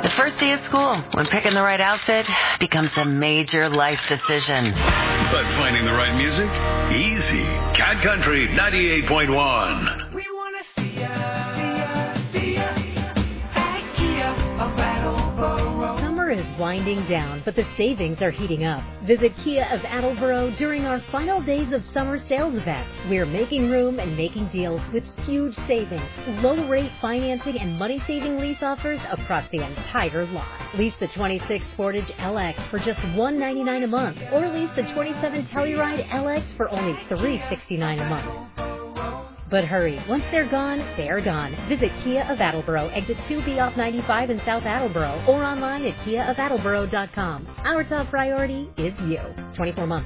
The first day of school, when picking the right outfit becomes a major life decision. But finding the right music? Easy. Cat Country 98.1. We want to see ya at Kia of Attleboro. Summer is winding down, but the savings are heating up. Visit Kia of Attleboro during our final days of summer sales event. We're making room and making deals with huge savings, low-rate financing, and money-saving lease offers across the entire lot. Lease the 26 Sportage LX for just $199 a month, or lease the 27 Telluride LX for only $369 a month. But hurry, once they're gone, they're gone. Visit Kia of Attleboro, exit 2B off 95 in South Attleboro, or online at kiaofattleboro.com. Our top priority is you. 24 months.